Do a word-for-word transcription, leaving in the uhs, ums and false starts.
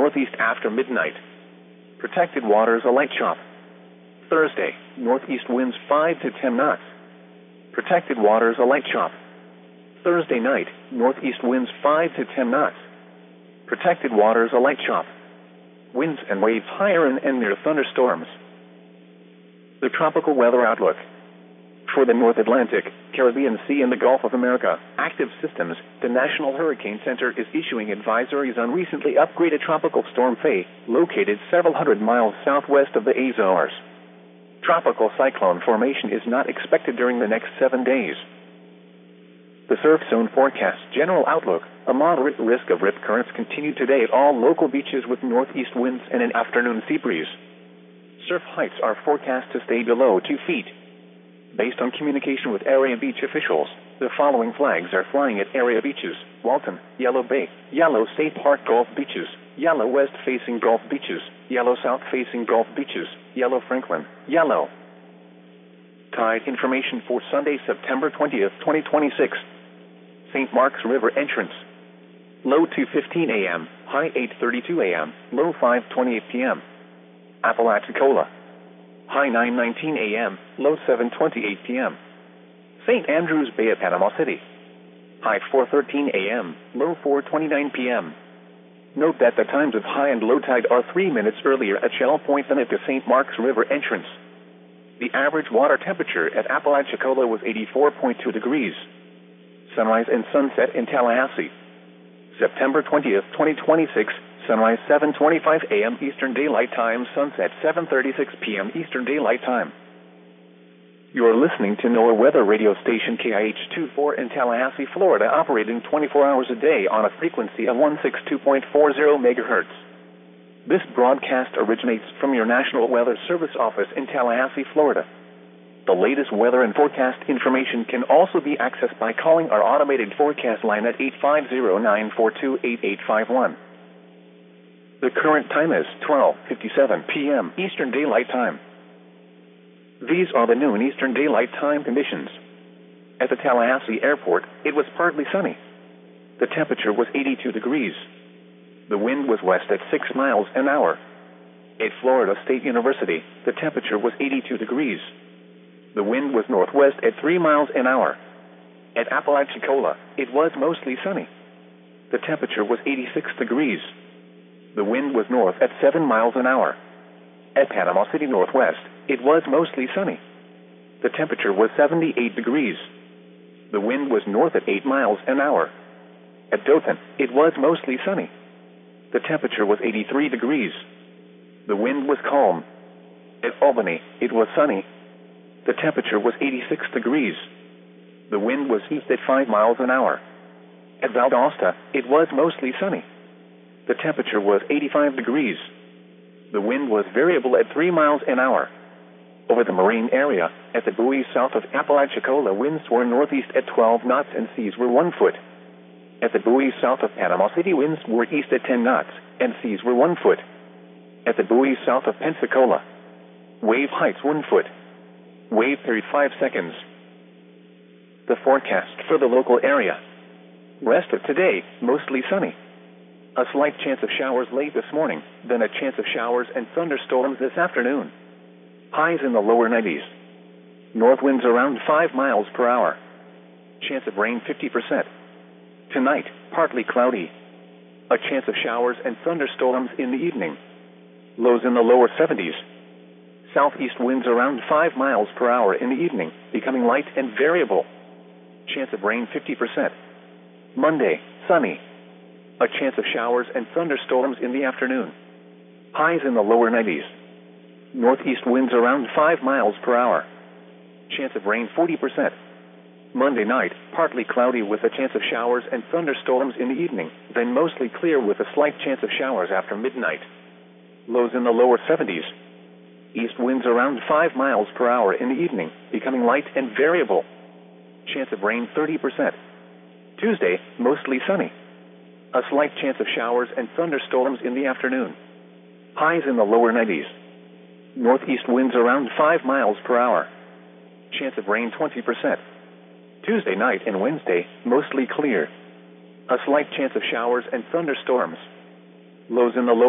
northeast after midnight. Protected waters a light chop. Thursday, northeast winds five to ten knots. Protected waters a light chop. Thursday night, northeast winds five to ten knots. Protected waters a light chop. Winds and waves higher and, and near thunderstorms. The tropical weather outlook. For the North Atlantic, Caribbean Sea and the Gulf of America, active systems, the National Hurricane Center is issuing advisories on recently upgraded Tropical Storm Faye, located several hundred miles southwest of the Azores. Tropical cyclone formation is not expected during the next seven days. The surf zone forecast general outlook, a moderate risk of rip currents continued today at all local beaches with northeast winds and an afternoon sea breeze. Surf heights are forecast to stay below two feet. Based on communication with area beach officials, the following flags are flying at area beaches: Walton, Yellow Bay, Yellow State Park Gulf Beaches, Yellow West-facing Gulf Beaches, Yellow South-facing Gulf Beaches, Yellow Franklin, Yellow. Tide information for Sunday, September twentieth, twenty twenty-six. Saint Mark's River entrance. Low two fifteen a m, high eight thirty-two a m, low five twenty-eight p m Apalachicola. High nine nineteen a m, low seven twenty-eight p m Saint Andrews Bay at Panama City. High four thirteen a m, low four twenty-nine p m Note that the times of high and low tide are three minutes earlier at Shell Point than at the Saint Mark's River entrance. The average water temperature at Apalachicola was eighty-four point two degrees. Sunrise and sunset in Tallahassee. September twentieth, twenty twenty-six, sunrise seven twenty-five a m Eastern Daylight Time, sunset seven thirty-six p m Eastern Daylight Time. You are listening to NOAA weather radio station K I H twenty-four in Tallahassee, Florida, operating twenty-four hours a day on a frequency of one sixty-two point four zero megahertz. This broadcast originates from your National Weather Service office in Tallahassee, Florida. The latest weather and forecast information can also be accessed by calling our automated forecast line at eight five zero, nine four two, eight eight five one. The current time is twelve fifty-seven p m Eastern Daylight Time. These are the noon Eastern Daylight Time conditions. At the Tallahassee Airport, it was partly sunny. The temperature was eighty-two degrees. The wind was west at six miles an hour. At Florida State University, the temperature was eighty-two degrees. The wind was northwest at three miles an hour. At Apalachicola, it was mostly sunny. The temperature was eighty-six degrees. The wind was north at seven miles an hour. At Panama City Northwest, it was mostly sunny. The temperature was seventy-eight degrees. The wind was north at eight miles an hour. At Dothan, it was mostly sunny. The temperature was eighty-three degrees. The wind was calm. At Albany, it was sunny. The temperature was eighty-six degrees. The wind was east at five miles an hour. At Valdosta, it was mostly sunny. The temperature was eighty-five degrees. The wind was variable at three miles an hour. Over the marine area, at the buoys south of Apalachicola, winds were northeast at twelve knots and seas were one foot. At the buoys south of Panama City, winds were east at ten knots and seas were one foot. At the buoys south of Pensacola, wave heights one foot. Wave period five seconds. The forecast for the local area. Rest of today, mostly sunny. A slight chance of showers late this morning, then a chance of showers and thunderstorms this afternoon. Highs in the lower nineties. North winds around five miles per hour. Chance of rain fifty percent. Tonight, partly cloudy. A chance of showers and thunderstorms in the evening. Lows in the lower seventies. Southeast winds around five miles per hour in the evening, becoming light and variable. Chance of rain fifty percent. Monday, sunny. A chance of showers and thunderstorms in the afternoon. Highs in the lower nineties. Northeast winds around five miles per hour. Chance of rain forty percent. Monday night, partly cloudy with a chance of showers and thunderstorms in the evening, then mostly clear with a slight chance of showers after midnight. Lows in the lower seventies. East winds around five miles per hour in the evening, becoming light and variable. Chance of rain thirty percent. Tuesday, mostly sunny. A slight chance of showers and thunderstorms in the afternoon. Highs in the lower nineties. Northeast winds around five miles per hour. Chance of rain twenty percent. Tuesday night and Wednesday, mostly clear. A slight chance of showers and thunderstorms. Lows in the lower